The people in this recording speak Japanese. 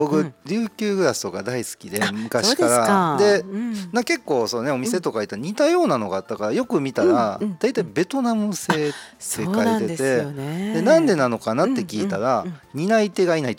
僕琉球グラスとか大好きで昔かそうですらで、 か。 結構そうねお店とか行ったら似たようなのがあったからよく見たらだいたいベトナム製ってそう書いなんですてて、 よでなんでね。 なのかなって聞いたら担い手がいないって